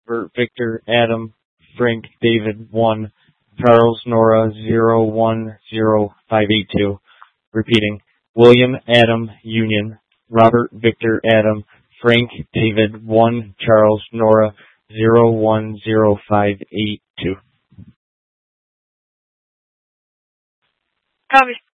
Robert Victor Adam Frank David 1, Charles Nora 010582. Repeating, William Adam Union, Robert Victor Adam Frank David 1, Charles Nora 010582. Copy.